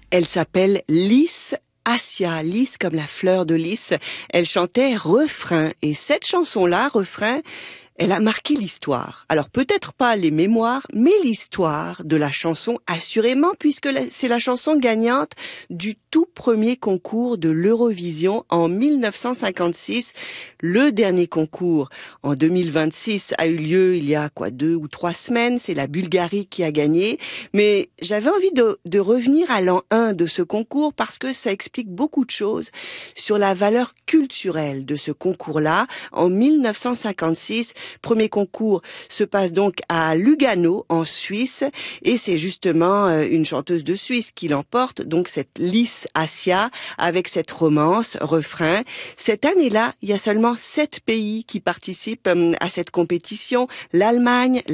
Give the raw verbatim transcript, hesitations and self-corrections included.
Elle s'appelle Lys Assia, lys comme la fleur de lys. Elle chantait refrain. Et cette chanson-là, refrain, elle a marqué l'histoire. Alors peut-être pas les mémoires, mais l'histoire de la chanson assurément, puisque c'est la chanson gagnante du tout premier concours de l'Eurovision en mille neuf cent cinquante-six. Le dernier concours en deux mille vingt-six a eu lieu il y a quoi deux ou trois semaines. C'est la Bulgarie qui a gagné. Mais j'avais envie de, de revenir à l'an un de ce concours parce que ça explique beaucoup de choses sur la valeur culturelle de ce concours-là. En mille neuf cent cinquante-six, premier concours se passe donc à Lugano, en Suisse, et c'est justement une chanteuse de Suisse qui l'emporte, donc cette Lys Assia, avec cette romance, refrain. Cette année-là, il y a seulement sept pays qui participent à cette compétition. L'Allemagne,